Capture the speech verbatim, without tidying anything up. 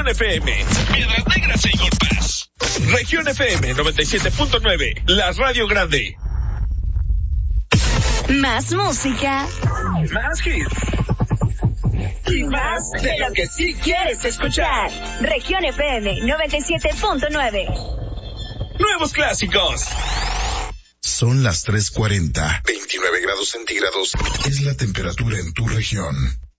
Región F M, Piedras Negras e Igorpas. Región F M noventa y siete punto nueve, la radio grande. Más música. Más hits. Y más de lo que sí quieres escuchar. Región F M noventa y siete punto nueve. Nuevos clásicos. Son las tres cuarenta. veintinueve grados centígrados es la temperatura en tu región.